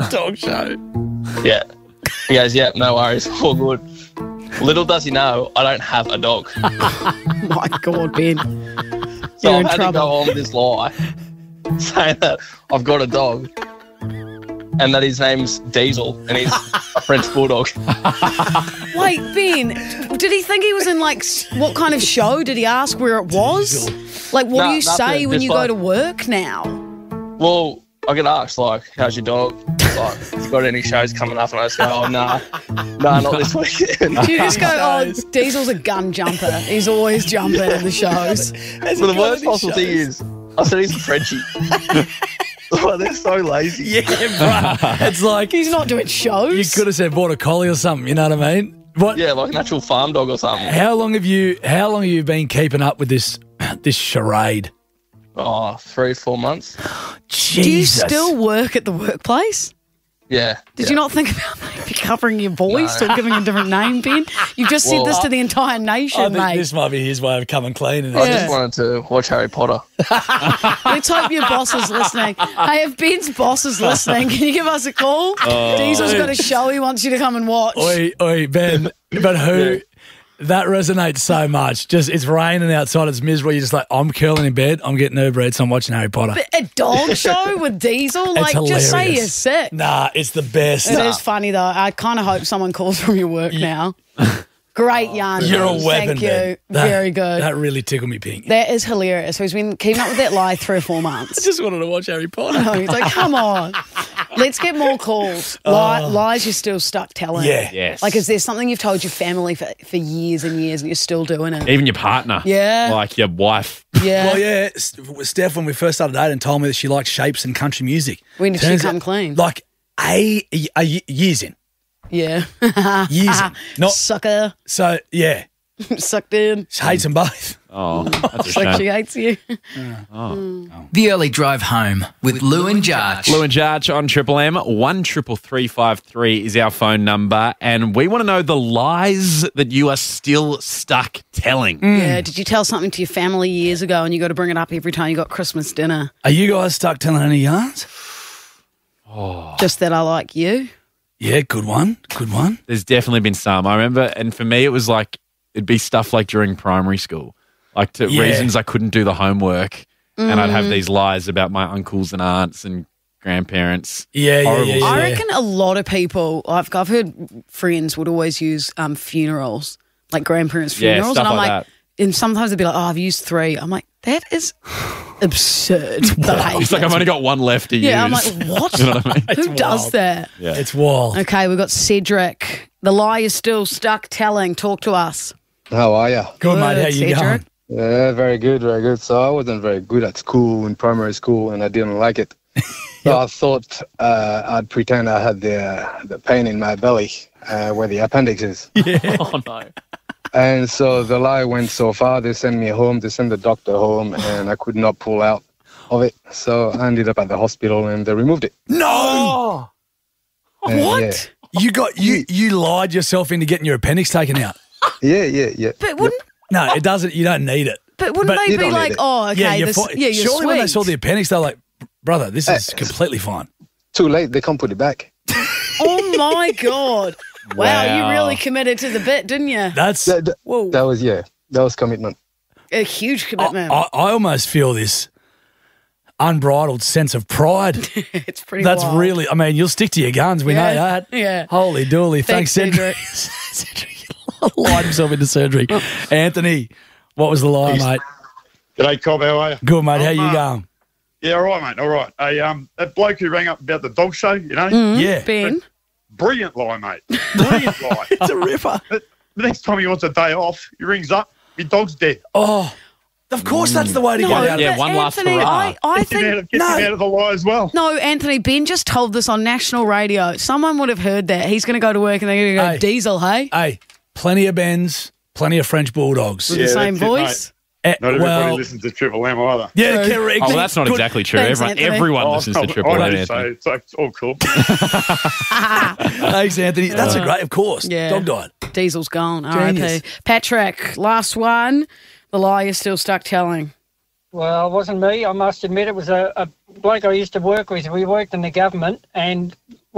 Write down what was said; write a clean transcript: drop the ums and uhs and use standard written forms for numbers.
dog show. Yeah. He goes, yeah, no worries, all good. Little does he know, I don't have a dog. My God, Ben. So You're I've in had to go trouble. on this lie saying that I've got a dog and that his name's Diesel and he's a French bulldog. Wait, Ben, did he think he was in, like, what kind of show? Did he ask where it was? Like, what do No, you say nothing, when just you go like- to work now? Well, I get asked, like, how's your dog? Like, you got any shows coming up? And I just go, oh, nah, not this weekend. Do you just go, oh, Diesel's a gun jumper. He's always jumping in the shows. But the worst possible thing is, I said he's a Frenchie. Like, they're so lazy. Yeah, bro. It's like He's not doing shows. you could have said border collie or something. You know what I mean? What? Yeah, like an actual farm dog or something. How long have you been keeping up with this charade? Oh, 3-4 months. Jesus. Do you still work at the workplace? Yeah. Did you not think about maybe covering your voice or giving a different name, Ben? You've just said this to the entire nation, I think mate. this might be his way of coming clean. I Yeah. just wanted to watch Harry Potter. Let's hope your boss is listening. Hey, if Ben's boss is listening, can you give us a call? Diesel's got a show he wants you to come and watch. Oi, Ben. But who? That resonates so much. Just it's raining outside. It's miserable. You're just like, I'm curling in bed. I'm getting Uber Eats. I'm watching Harry Potter. A dog show with Diesel? It's Like, just say hilarious. you're sick. Nah, it's the best. It is funny, though. I kind of hope someone calls from your work now. Great yarn. You're a Ben. weapon, Thank you. Ben. That- Very good. That really tickled me pink. That is hilarious. So he's been keeping up with that lie 3 or 4 months. Just wanted to watch Harry Potter. Oh, he's like, come on. Let's get more calls. Lies you're still stuck telling. Yeah. Yes. Like, is there something you've told your family for years and years and you're still doing it? Even your partner. Yeah. Like your wife. Yeah. Well, yeah, Steph, when we first started dating, told me that she liked shapes and country music. When did she Turns come out- clean? Like years in. Yeah. Years in. Not Sucker. so. Yeah, Sucked in. she hates them both. Oh, that's a Like she shame. hates you. The Early Drive Home with Lou and Jarch. Lou and Jarch on Triple M. 133353 is our phone number, and we want to know the lies that you are still stuck telling. Yeah. Did you tell something to your family years ago and you got to bring it up every time you got Christmas dinner? Are you guys stuck telling any yarns? Just that I like you? Yeah, good one. Good one. There's definitely been some. I remember, and for me, it was like it'd be stuff like during primary school, like to Yeah. reasons I couldn't do the homework, and I'd have these lies about my uncles and aunts and grandparents. Yeah, yeah, Horrible yeah, yeah. I reckon a lot of people, I've heard friends would always use funerals, like grandparents' Yeah, funerals. stuff And I'm like like, that. and sometimes they'd be like, oh, I've used 3. I'm like, that is absurd behaviour. It's like I've only got one left to Yeah, I'm use. like, what? You know what I mean? Who does wild. that? Yeah. It's wild. Okay, we've got Cedric. The lie is still stuck telling. Talk to us. How are you? Good, mate. How you Cedric. going? Yeah, very good, very good. So I wasn't very good at school, in primary school, and I didn't like it. So I thought I'd pretend I had the pain in my belly where the appendix is. Oh no. And so the lie went so far, they sent me home, they sent the doctor home, and I could not pull out of it. So I ended up at the hospital and they removed it. No, And What? you lied yourself into getting your appendix taken out. Yeah. But wouldn't No, it doesn't. You don't need it. but wouldn't But they you be don't like, need it. oh, okay, you're this, fine. you're Surely when they sweet. saw the appendix, they're like, brother, this is completely fine. Too late, they can't put it back. Oh my God. Wow, you Wow. really committed to the bit, didn't you? That's That Whoa. was commitment. A huge commitment. I almost feel this unbridled sense of pride. It's pretty That's wild. really, I mean, you'll stick to your guns. We know that. Yeah. Holy dooly. Thanks, Thanks, Cedric. Cedric lied himself into surgery. Anthony, what was the lie, mate? G'day, Cobb. How are you? Good, mate. How you going? Yeah, all right, mate. All right. That bloke who rang up about the dog show, you know, Yeah. Ben. brilliant lie, mate. Brilliant lie. It's a ripper. The next time he wants a day off, he rings up, my dog's dead. Oh, of course that's the way to No, get out. Yeah, but one last Anthony, hurrah. I Gets him think out of the lie as well. no, Anthony. Ben just told this on national radio. Someone would have heard that. He's going to go to work and they're going to go Hey. Diesel. Hey, Hey, plenty of Bens, plenty of French Bulldogs. with the same that's it, voice. Not everybody Well, listens to Triple M either. yeah, True. correct. Oh, well, that's not Good. exactly true. Thanks, Everyone, Anthony. everyone listens to Triple M. I do, Anthony. so it's all cool. Thanks, Anthony. That's a great, of course. Yeah. Dog died. Diesel's gone. Genius. R.I.P. Patrick, last one. The lie you're still stuck telling. Well, it wasn't me. I must admit it was a bloke I used to work with. We worked in the government, and